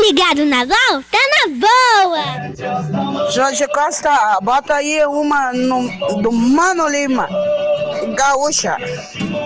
ligado na Val? Tá na boa! Jorge Costa, bota aí uma do Mano Lima, gaúcha.